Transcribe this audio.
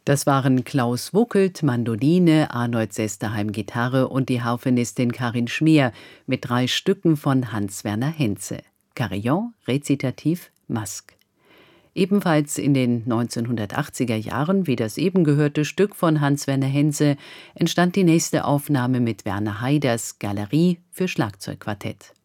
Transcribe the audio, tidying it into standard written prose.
Das waren Klaus Wuckelt, Mandoline, Arnold Sesterheim, Gitarre und die Harfenistin Karin Schmier mit 3 Stücken von Hans-Werner Henze. Carillon, Rezitativ, Masque. Ebenfalls in den 1980er Jahren, wie das eben gehörte Stück von Hans-Werner Henze, entstand die nächste Aufnahme mit Werner Haiders Galerie für Schlagzeugquartett.